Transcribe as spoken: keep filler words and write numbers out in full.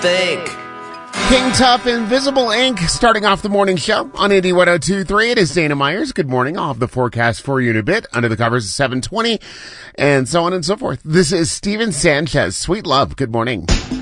Think. King Tuff, Invisible Ink, starting off the morning show on eighty-one oh two point three. It is Dana Myers. Good morning. I'll have the forecast for you in a bit. Under the covers at seven twenty, and so on and so forth. This is Steven Sanchez. Sweet Love. Good morning.